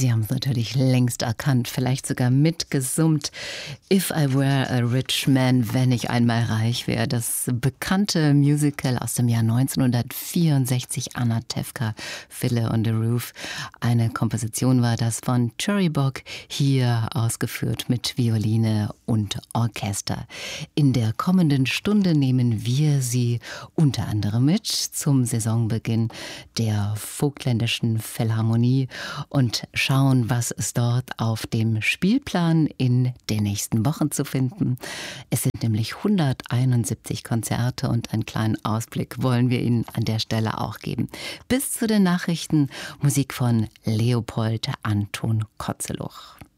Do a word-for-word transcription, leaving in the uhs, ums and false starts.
Sie haben es natürlich längst erkannt, vielleicht sogar mitgesummt. If I Were a Rich Man, wenn ich einmal reich wäre. Das bekannte Musical aus dem Jahr neunzehnhundertvierundsechzig, Anna Tefka, Fiddler on the Roof. Eine Komposition war das von Cherrybog, hier ausgeführt mit Violine und Orchester. In der kommenden Stunde nehmen wir Sie unter anderem mit zum Saisonbeginn der Vogtländischen Philharmonie und schauen, was es dort auf dem Spielplan in den nächsten Wochen zu finden. Es sind nämlich hunderteinundsiebzig Konzerte und einen kleinen Ausblick wollen wir Ihnen an der Stelle auch geben. Bis zu den Nachrichten Musik von Leopold Anton Kotzeluch.